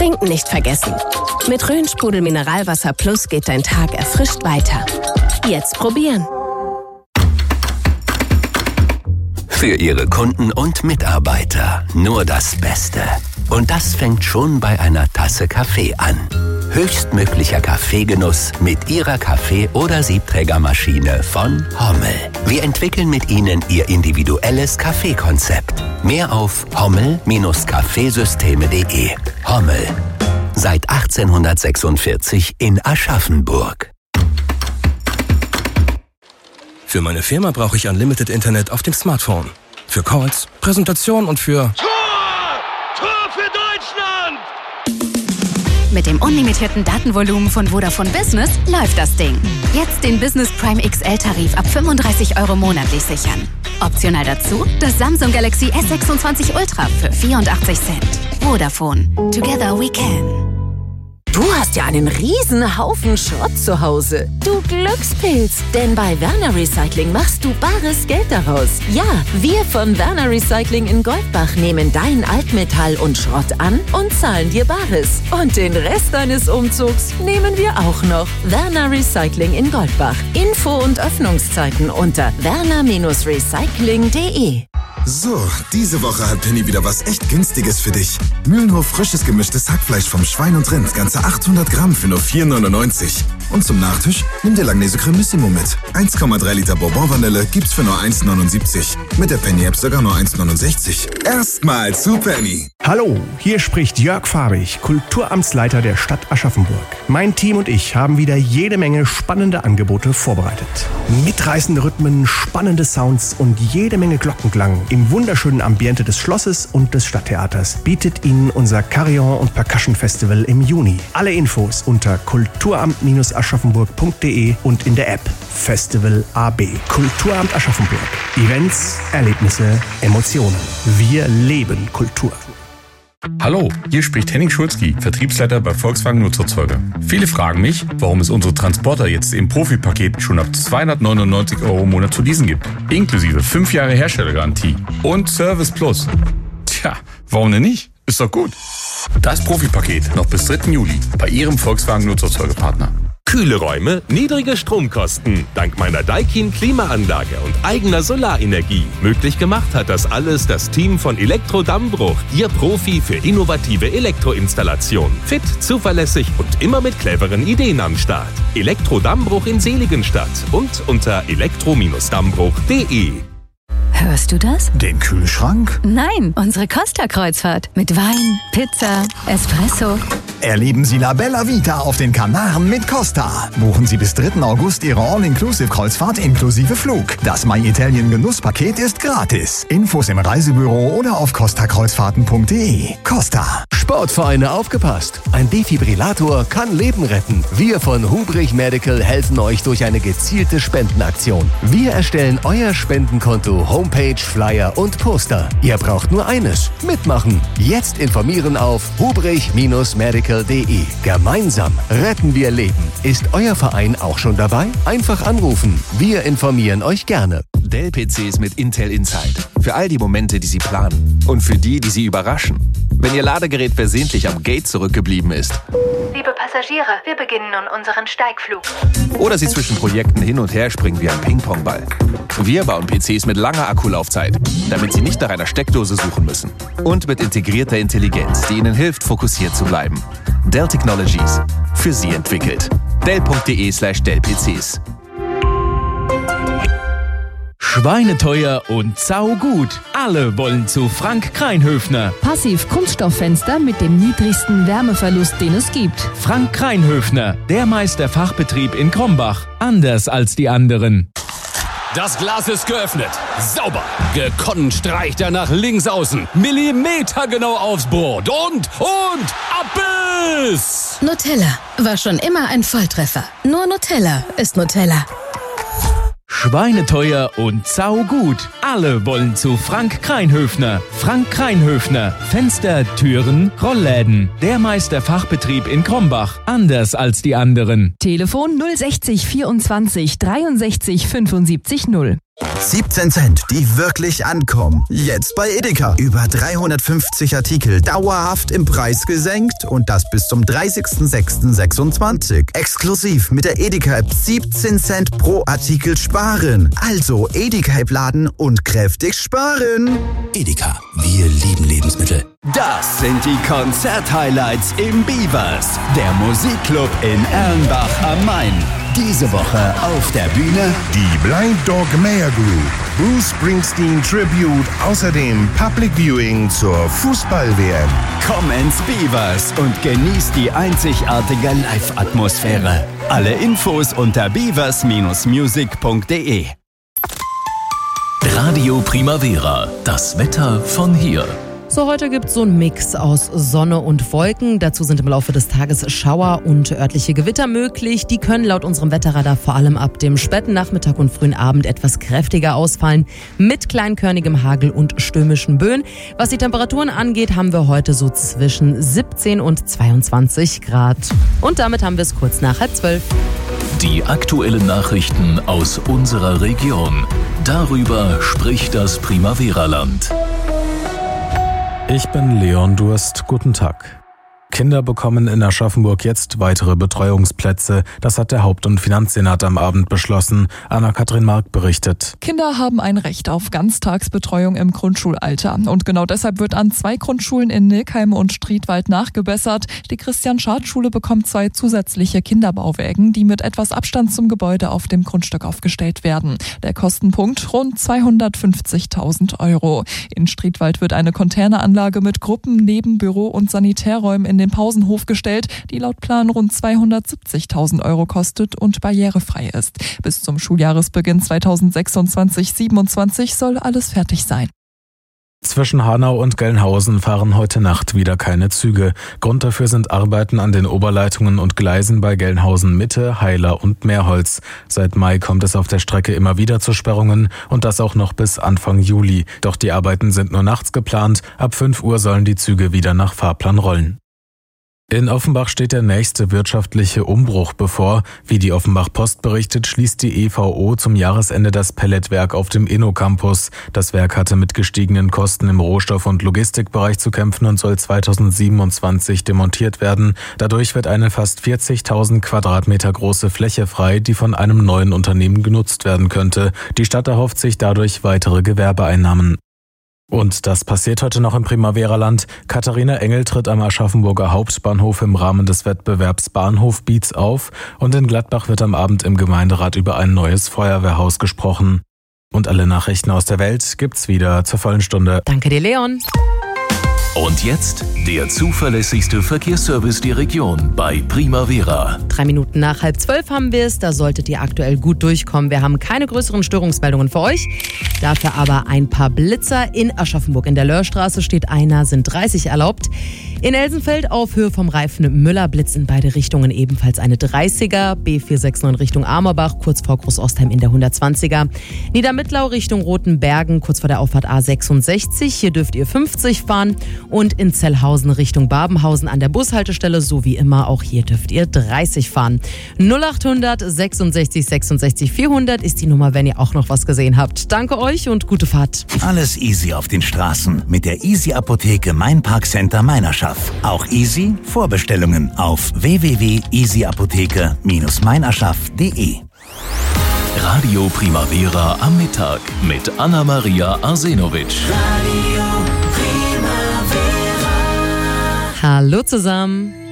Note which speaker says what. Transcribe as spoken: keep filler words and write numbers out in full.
Speaker 1: Trinken nicht vergessen. Mit Rhön-Sprudel Mineralwasser Plus geht dein Tag erfrischt weiter. Jetzt probieren.
Speaker 2: Für Ihre Kunden und Mitarbeiter nur das Beste. Und das fängt schon bei einer Tasse Kaffee an. Höchstmöglicher Kaffeegenuss mit Ihrer Kaffee- oder Siebträgermaschine von Hommel. Wir entwickeln mit Ihnen Ihr individuelles Kaffeekonzept. Mehr auf hommel Bindestrich kaffeesysteme punkt de. Hommel. Seit achtzehnhundertsechsundvierzig in Aschaffenburg.
Speaker 3: Für meine Firma brauche ich Unlimited Internet auf dem Smartphone. Für Calls, Präsentation und für...
Speaker 4: Tor! Tor für Deutschland!
Speaker 5: Mit dem unlimitierten Datenvolumen von Vodafone Business läuft das Ding. Jetzt den Business Prime X L-Tarif ab fünfunddreißig Euro monatlich sichern. Optional dazu das Samsung Galaxy S sechsundzwanzig Ultra für vierundachtzig Cent. Vodafone. Together we can.
Speaker 6: Du hast ja einen riesen Haufen Schrott zu Hause. Du Glückspilz. Denn bei Werner Recycling machst du bares Geld daraus. Ja, wir von Werner Recycling in Goldbach nehmen dein Altmetall und Schrott an und zahlen dir Bares. Und den Rest deines Umzugs nehmen wir auch noch. Werner Recycling in Goldbach. Info und Öffnungszeiten unter werner recycling punkt de.
Speaker 7: So, diese Woche hat Penny wieder was echt Günstiges für dich. Mühlenhof frisches gemischtes Hackfleisch vom Schwein und Rind, ganze achthundert Gramm für nur vier neunundneunzig. Und zum Nachtisch nimm dir Langnese Cremissimo mit. eins Komma drei Liter Bourbon-Vanille gibt's für nur eins neunundsiebzig. Mit der Penny-App sogar nur eins neunundsechzig. Erstmal zu Penny.
Speaker 8: Hallo, hier spricht Jörg Fahrig, Kulturamtsleiter der Stadt Aschaffenburg. Mein Team und ich haben wieder jede Menge spannende Angebote vorbereitet. Mitreißende Rhythmen, spannende Sounds und jede Menge Glockenklang im wunderschönen Ambiente des Schlosses und des Stadttheaters bietet Ihnen unser Carillon und Percussion Festival im Juni. Alle Infos unter kulturamt aschaffenburg punkt de und in der App Festival A B. Kulturamt Aschaffenburg. Events, Erlebnisse, Emotionen. Wir leben Kultur.
Speaker 9: Hallo, hier spricht Henning Schulzki, Vertriebsleiter bei Volkswagen Nutzerzeuger. Viele fragen mich, warum es unsere Transporter jetzt im Profi-Paket schon ab zweihundertneunundneunzig Euro im Monat zu leasen gibt. Inklusive fünf Jahre Herstellergarantie und Service Plus. Tja, warum denn nicht? Ist doch gut. Das Profi-Paket noch bis dritten Juli bei Ihrem Volkswagen Nutzerzeugerpartner.
Speaker 10: Kühle Räume, niedrige Stromkosten. Dank meiner Daikin Klimaanlage und eigener Solarenergie. Möglich gemacht hat das alles das Team von Elektro Dammbruch, Ihr Profi für innovative Elektroinstallation. Fit, zuverlässig und immer mit cleveren Ideen am Start. Elektro Dammbruch in Seligenstadt und unter elektro Dammbruch punkt de.
Speaker 5: Hörst du das?
Speaker 11: Den Kühlschrank?
Speaker 5: Nein, unsere Costa-Kreuzfahrt. Mit Wein, Pizza, Espresso.
Speaker 11: Erleben Sie La Bella Vita auf den Kanaren mit Costa. Buchen Sie bis dritten August Ihre All-Inclusive-Kreuzfahrt inklusive Flug. Das My Italien Genusspaket ist gratis. Infos im Reisebüro oder auf costa kreuzfahrten punkt de. Costa.
Speaker 12: Sportvereine, aufgepasst! Ein Defibrillator kann Leben retten. Wir von Hubrich Medical helfen euch durch eine gezielte Spendenaktion. Wir erstellen euer Spendenkonto, Homepage, Flyer und Poster. Ihr braucht nur eines: mitmachen. Jetzt informieren auf hubrich medical punkt de. Gemeinsam retten wir Leben. Ist euer Verein auch schon dabei? Einfach anrufen. Wir informieren euch gerne.
Speaker 13: Dell-P Cs mit Intel Inside. Für all die Momente, die Sie planen. Und für die, die Sie überraschen. Wenn Ihr Ladegerät versehentlich am Gate zurückgeblieben ist.
Speaker 14: Liebe Passagiere, wir beginnen nun unseren Steigflug.
Speaker 13: Oder Sie zwischen Projekten hin und her springen wie ein Ping-Pong-Ball. Wir bauen P Cs mit langer Akkulaufzeit, damit Sie nicht nach einer Steckdose suchen müssen. Und mit integrierter Intelligenz, die Ihnen hilft, fokussiert zu bleiben. Dell Technologies. Für Sie entwickelt. dell punkt de slash dell P Cs.
Speaker 15: Schweineteuer und saugut. Alle wollen zu Frank Kreinhöfner.
Speaker 16: Passiv-Kunststofffenster mit dem niedrigsten Wärmeverlust, den es gibt.
Speaker 15: Frank Kreinhöfner, der Meisterfachbetrieb in Krombach. Anders als die anderen.
Speaker 17: Das Glas ist geöffnet. Sauber. Gekonnt streicht er nach links außen. Millimetergenau aufs Brot. Und, und, Abbiss!
Speaker 16: Nutella war schon immer ein Volltreffer. Nur Nutella ist Nutella.
Speaker 15: Schweineteuer und saugut. Alle wollen zu Frank Kreinhöfner. Frank Kreinhöfner. Fenster, Türen, Rollläden. Der Meisterfachbetrieb in Krombach. Anders als die anderen.
Speaker 16: Telefon null sechzig vierundzwanzig dreiundsechzig fünfundsiebzig null.
Speaker 18: siebzehn Cent, die wirklich ankommen. Jetzt bei Edeka. Über dreihundertfünfzig Artikel dauerhaft im Preis gesenkt und das bis zum dreißigsten sechsten sechsundzwanzig. Exklusiv mit der Edeka-App siebzehn Cent pro Artikel sparen. Also Edeka-App laden und kräftig sparen.
Speaker 2: Edeka, wir lieben Lebensmittel. Das sind die Konzert-Highlights im Beavers, der Musikclub in Erlenbach am Main. Diese Woche auf der Bühne
Speaker 19: die Blind Dog Mayer Group, Bruce Springsteen Tribute, außerdem Public Viewing zur Fußball-W M.
Speaker 2: Komm ins Beavers und genieß die einzigartige Live-Atmosphäre. Alle Infos unter beavers Bindestrich music punkt de.
Speaker 20: Radio Primavera, das Wetter von hier.
Speaker 21: So, heute gibt es so einen Mix aus Sonne und Wolken. Dazu sind im Laufe des Tages Schauer und örtliche Gewitter möglich. Die können laut unserem Wetterradar vor allem ab dem späten Nachmittag und frühen Abend etwas kräftiger ausfallen, mit kleinkörnigem Hagel und stürmischen Böen. Was die Temperaturen angeht, haben wir heute so zwischen siebzehn und zweiundzwanzig Grad. Und damit haben wir es kurz nach halb zwölf.
Speaker 20: Die aktuellen Nachrichten aus unserer Region. Darüber spricht das Primavera-Land.
Speaker 22: Ich bin Leon Durst. Guten Tag. Kinder bekommen in Aschaffenburg jetzt weitere Betreuungsplätze. Das hat der Haupt- und Finanzsenat am Abend beschlossen. Anna-Kathrin Mark berichtet.
Speaker 23: Kinder haben ein Recht auf Ganztagsbetreuung im Grundschulalter. Und genau deshalb wird an zwei Grundschulen in Nilkheim und Striedwald nachgebessert. Die Christian-Schad-Schule bekommt zwei zusätzliche Kinderbauwägen, die mit etwas Abstand zum Gebäude auf dem Grundstück aufgestellt werden. Der Kostenpunkt rund zweihundertfünfzigtausend Euro. In Striedwald wird eine Containeranlage mit Gruppen, Nebenbüro und Sanitärräumen in den Pausenhof gestellt, die laut Plan rund zweihundertsiebzigtausend Euro kostet und barrierefrei ist. Bis zum Schuljahresbeginn zweitausendsechsundzwanzig siebenundzwanzig soll alles fertig sein.
Speaker 22: Zwischen Hanau und Gelnhausen fahren heute Nacht wieder keine Züge. Grund dafür sind Arbeiten an den Oberleitungen und Gleisen bei Gelnhausen Mitte, Heiler und Meerholz. Seit Mai kommt es auf der Strecke immer wieder zu Sperrungen und das auch noch bis Anfang Juli. Doch die Arbeiten sind nur nachts geplant. Ab fünf Uhr sollen die Züge wieder nach Fahrplan rollen. In Offenbach steht der nächste wirtschaftliche Umbruch bevor. Wie die Offenbach Post berichtet, schließt die E V O zum Jahresende das Pelletwerk auf dem Innocampus. Das Werk hatte mit gestiegenen Kosten im Rohstoff- und Logistikbereich zu kämpfen und soll zweitausendsiebenundzwanzig demontiert werden. Dadurch wird eine fast vierzigtausend Quadratmeter große Fläche frei, die von einem neuen Unternehmen genutzt werden könnte. Die Stadt erhofft sich dadurch weitere Gewerbeeinnahmen. Und das passiert heute noch im Primavera-Land. Katharina Engel tritt am Aschaffenburger Hauptbahnhof im Rahmen des Wettbewerbs Bahnhof Beats auf und in Gladbach wird am Abend im Gemeinderat über ein neues Feuerwehrhaus gesprochen. Und alle Nachrichten aus der Welt gibt's wieder zur vollen Stunde.
Speaker 21: Danke dir, Leon.
Speaker 20: Und jetzt der zuverlässigste Verkehrsservice der Region bei Primavera.
Speaker 21: Drei Minuten nach halb zwölf haben wir es. Da solltet ihr aktuell gut durchkommen. Wir haben keine größeren Störungsmeldungen für euch. Dafür aber ein paar Blitzer. In Aschaffenburg in der Löhrstraße steht einer, sind dreißig erlaubt. In Elsenfeld auf Höhe vom Reifen Müller Blitz in beide Richtungen ebenfalls eine dreißiger. B vier sechs neun Richtung Amerbach, kurz vor Großostheim in der hundertzwanziger. Niedermittlau Richtung Rotenbergen, kurz vor der Auffahrt A sechsundsechzig. Hier dürft ihr fünfzig fahren. Und in Zellhausen Richtung Babenhausen an der Bushaltestelle, so wie immer, auch hier dürft ihr dreißig fahren. null achthundert sechsundsechzig sechsundsechzig vierhundert ist die Nummer, wenn ihr auch noch was gesehen habt. Danke euch und gute Fahrt.
Speaker 24: Alles easy auf den Straßen mit der Easy Apotheke Mein Parkcenter Meinerschaft. Auch easy Vorbestellungen auf w w w punkt easy apotheke Bindestrich meinerschaft punkt de.
Speaker 20: Radio Primavera am Mittag mit Anna-Maria Arsenovic.
Speaker 21: Hallo zusammen.